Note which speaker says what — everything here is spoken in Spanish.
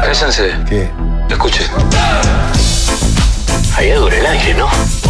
Speaker 1: Cállense.
Speaker 2: ¿Qué?
Speaker 1: Escuchen. Allá dura el aire, ¿no?